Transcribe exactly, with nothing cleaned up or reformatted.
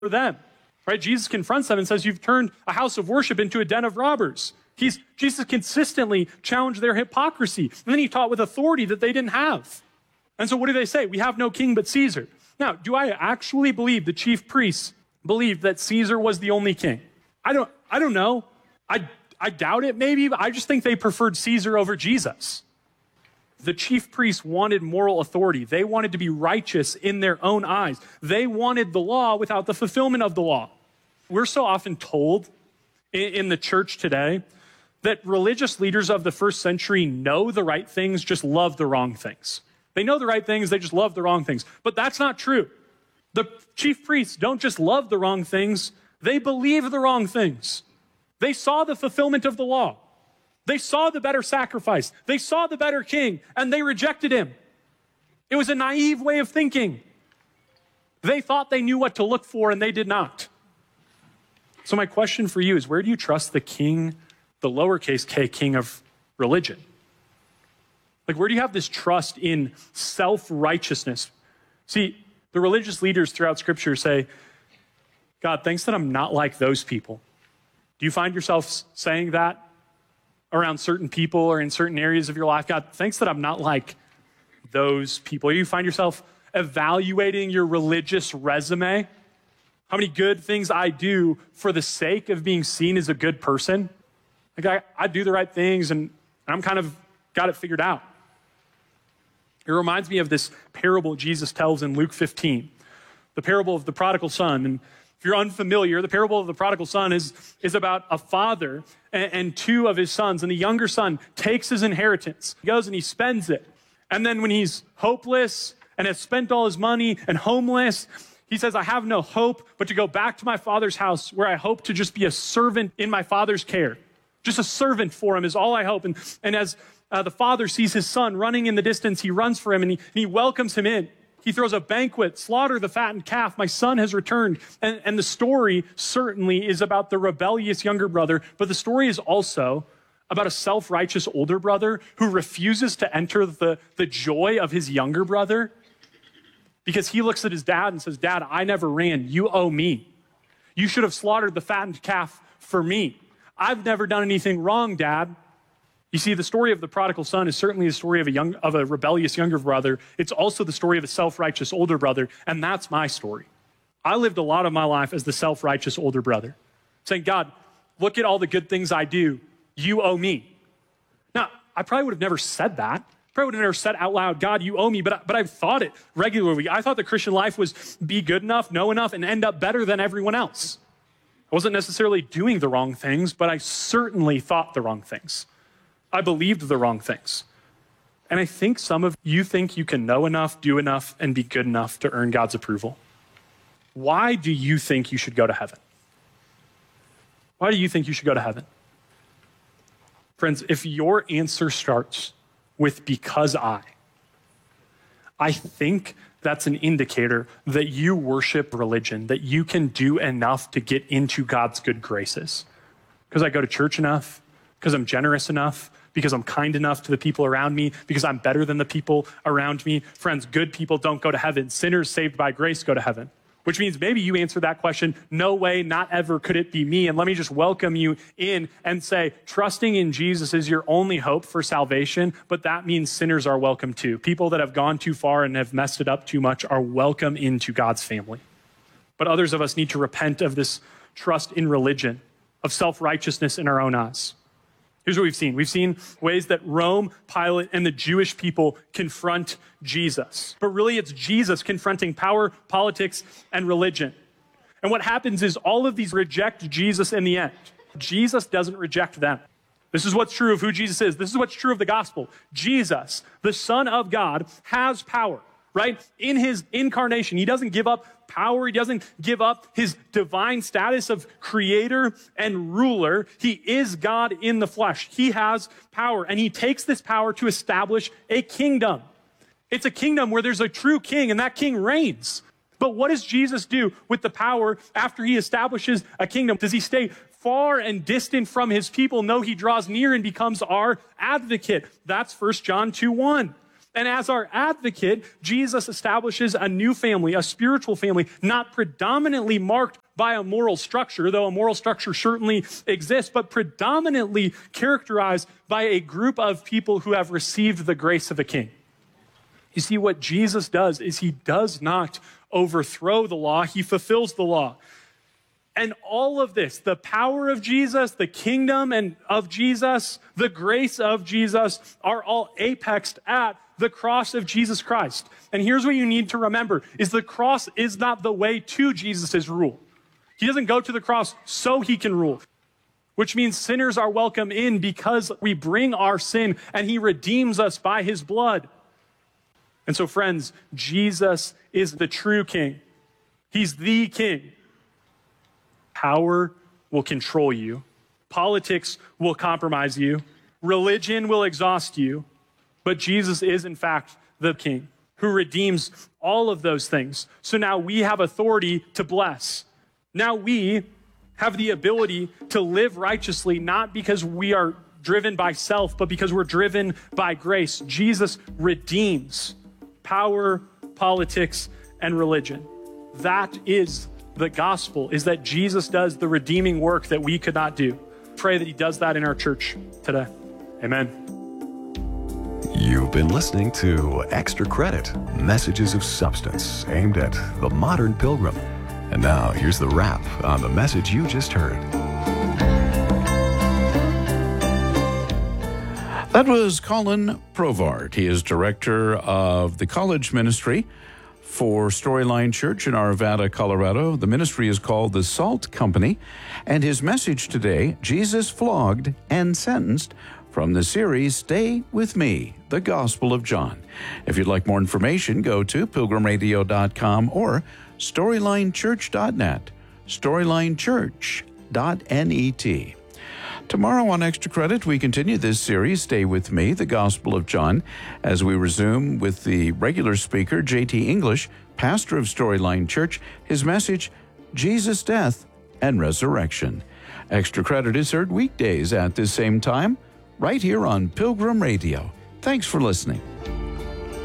for them, right? Jesus confronts them and says, you've turned a house of worship into a den of robbers. He's, Jesus consistently challenged their hypocrisy. And then he taught with authority that they didn't have. And so what do they say? We have no king but Caesar. Now, do I actually believe the chief priests believed that Caesar was the only king? I don't, I don't know. I, I doubt it maybe, but I just think they preferred Caesar over Jesus. The chief priests wanted moral authority. They wanted to be righteous in their own eyes. They wanted the law without the fulfillment of the law. We're so often told in, in the church today that religious leaders of the first century know the right things, just love the wrong things. They know the right things, they just love the wrong things. But that's not true. The chief priests don't just love the wrong things, they believe the wrong things. They saw the fulfillment of the law. They saw the better sacrifice. They saw the better king, and they rejected him. It was a naive way of thinking. They thought they knew what to look for, and they did not. So my question for you is, where do you trust the king, the lowercase k king of religion? Like, where do you have this trust in self-righteousness? See, the religious leaders throughout Scripture say, God, thanks that I'm not like those people. Do you find yourself saying that around certain people or in certain areas of your life? God, thanks that I'm not like those people. Do you find yourself evaluating your religious resume? How many good things I do for the sake of being seen as a good person? Like, I, I do the right things and I'm kind of got it figured out. It reminds me of this parable Jesus tells in Luke fifteen, the parable of the prodigal son. And if you're unfamiliar, the parable of the prodigal son is, is about a father and, and two of his sons. And the younger son takes his inheritance. He goes and he spends it. And then when he's hopeless and has spent all his money and homeless, he says, I have no hope but to go back to my father's house where I hope to just be a servant in my father's care. Just a servant for him is all I hope. And, and as uh, the father sees his son running in the distance, he runs for him and he, and he welcomes him in. He throws a banquet, slaughter the fattened calf. My son has returned. And, and the story certainly is about the rebellious younger brother, but the story is also about a self-righteous older brother who refuses to enter the, the joy of his younger brother because he looks at his dad and says, Dad, I never ran. You owe me. You should have slaughtered the fattened calf for me. I've never done anything wrong, Dad. You see, the story of the prodigal son is certainly the story of a young, of a rebellious younger brother. It's also the story of a self-righteous older brother, and that's my story. I lived a lot of my life as the self-righteous older brother, saying, God, look at all the good things I do. You owe me. Now, I probably would have never said that. Probably would have never said out loud, God, you owe me, but, but I've thought it regularly. I thought the Christian life was be good enough, know enough, and end up better than everyone else. I wasn't necessarily doing the wrong things, but I certainly thought the wrong things. I believed the wrong things. And I think some of you think you can know enough, do enough, and be good enough to earn God's approval. Why do you think you should go to heaven? Why do you think you should go to heaven? Friends, if your answer starts with because I, I think that's an indicator that you worship religion, that you can do enough to get into God's good graces. Because I go to church enough, because I'm generous enough, because I'm kind enough to the people around me, because I'm better than the people around me. Friends, good people don't go to heaven. Sinners saved by grace go to heaven. Which means maybe you answer that question, no way, not ever could it be me. And let me just welcome you in and say, trusting in Jesus is your only hope for salvation, but that means sinners are welcome too. People that have gone too far and have messed it up too much are welcome into God's family. But others of us need to repent of this trust in religion, of self-righteousness in our own eyes. Here's what we've seen. We've seen ways that Rome, Pilate, and the Jewish people confront Jesus. But really, it's Jesus confronting power, politics, and religion. And what happens is all of these reject Jesus in the end. Jesus doesn't reject them. This is what's true of who Jesus is. This is what's true of the gospel. Jesus, the Son of God, has power, right? In his incarnation, he doesn't give up power. He doesn't give up his divine status of creator and ruler. He is God in the flesh. He has power, and he takes this power to establish a kingdom. It's a kingdom where there's a true king, and that king reigns. But what does Jesus do with the power after he establishes a kingdom? Does he stay far and distant from his people? No, he draws near and becomes our advocate. That's First John two one. And as our advocate, Jesus establishes a new family, a spiritual family, not predominantly marked by a moral structure, though a moral structure certainly exists, but predominantly characterized by a group of people who have received the grace of a king. You see, what Jesus does is he does not overthrow the law, he fulfills the law. And all of this, the power of Jesus, the kingdom and of Jesus, the grace of Jesus, are all apexed at the cross of Jesus Christ. And here's what you need to remember, is the cross is not the way to Jesus' rule. He doesn't go to the cross so he can rule, which means sinners are welcome in because we bring our sin and he redeems us by his blood. And so, friends, Jesus is the true king. He's the king. Power will control you. Politics will compromise you. Religion will exhaust you. But Jesus is, in fact, the king who redeems all of those things. So now we have authority to bless. Now we have the ability to live righteously, not because we are driven by self, but because we're driven by grace. Jesus redeems power, politics, and religion. That is the gospel, is that Jesus does the redeeming work that we could not do. Pray that he does that in our church today. Amen. You've been listening to Extra Credit, messages of substance aimed at the modern pilgrim. And now here's the wrap on the message you just heard. That was Colin Provart. He is director of the college ministry for Storyline Church in Arvada, Colorado. The ministry is called the Salt Company, and his message today, Jesus Flogged and Sentenced, from the series Stay With Me, the Gospel of John. If you'd like more information, go to pilgrim radio dot com or storyline church dot net, storyline church dot net. Tomorrow on Extra Credit, we continue this series, Stay With Me, the Gospel of John, as we resume with the regular speaker, J T English, pastor of Storyline Church, his message, Jesus' Death and Resurrection. Extra Credit is heard weekdays at this same time, right here on Pilgrim Radio. Thanks for listening.